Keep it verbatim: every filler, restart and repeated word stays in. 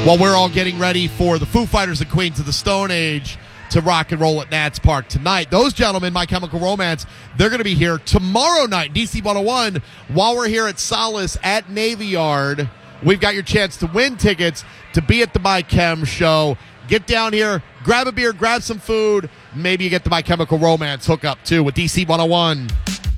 while we're all getting ready for the Foo Fighters and Queens of the Stone Age to rock and roll at Nats Park tonight. Those gentlemen, My Chemical Romance, they're going to be here tomorrow night, D C one oh one, while we're here at Solace at Navy Yard. We've got your chance to win tickets to be at the My Chem show. Get down here, grab a beer, grab some food. Maybe you get the My Chemical Romance hookup, too, with D C one oh one.